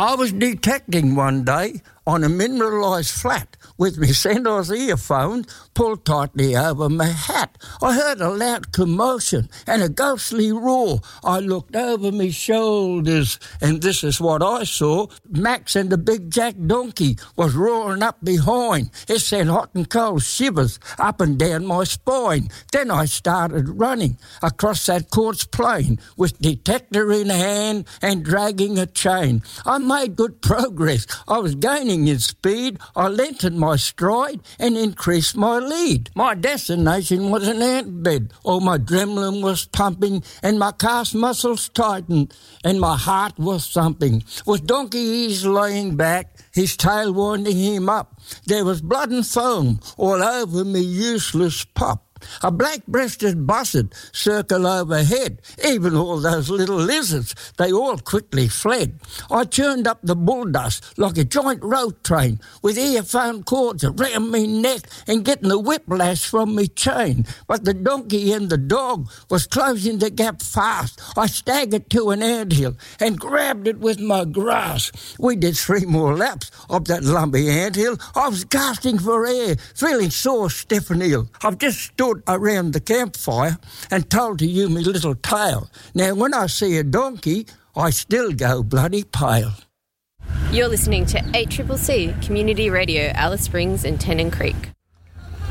I was detecting one day on a mineralised flat with my Sandoz earphone pulled tightly over my hat. I heard a loud commotion and a ghostly roar. I looked over my shoulders and this is what I saw. Max and the big Jack donkey was roaring up behind. It sent hot and cold shivers up and down my spine. Then I started running across that quartz plain with detector in hand and dragging a chain. I made good progress. I was gaining in speed. I lengthened my stride and increased my lead. My destination was an ant bed. All my adrenaline was pumping and my calf muscles tightened and my heart was thumping. With Donkey Ease laying back, his tail winding him up, there was blood and foam all over me useless pup. A black-breasted buzzard circled overhead. Even all those little lizards, they all quickly fled. I churned up the bull dust like a giant road train with earphone cords around me neck and getting the whiplash from me chain. But the donkey and the dog was closing the gap fast. I staggered to an anthill and grabbed it with my grasp. We did 3 more laps of that lumpy anthill. I was gasping for air, feeling sore, stiff and ill. I've just stood around the campfire and told you me little tale. Now, when I see a donkey, I still go bloody pale. You're listening to 8CCC Community Radio, Alice Springs and Tennant Creek.